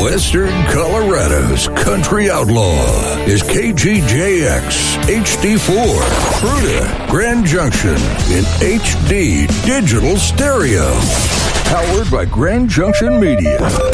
Western Colorado's country outlaw is KGJX HD4, Fruita, Grand Junction in HD digital stereo. Powered by Grand Junction Media.